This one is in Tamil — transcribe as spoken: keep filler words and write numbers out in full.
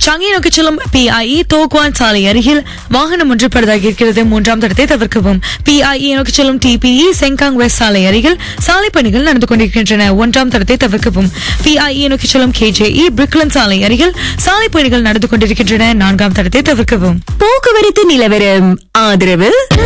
சாங்கி நோக்கி செல்லும் பிஐஇ தோக்வான் சாலை அருகில் வாகனம் ஒன்று பழுதாகி இருக்கிறது. மூன்றாம் தடத்தை தவிர்க்கவும். பிஐஇ நோக்கி செல்லும் டிபிஇ செங்காங் வெஸ்ட் சாலை அருகில் சாலை பணிகள் நடந்து கொண்டிருக்கின்றன. ஒன்றாம் தடத்தை தவிர்க்கவும். பிஐஇ நோக்கி செல்லும் கேஜேஇ பிரிக்லன் சாலை அருகில் சாலை பணிகள் நடந்து கொண்டிருக்கின்றன. நான்காம் தடத்தை தவிர்க்கவும். போக்குவரத்து நிலவரம் ஆதரவு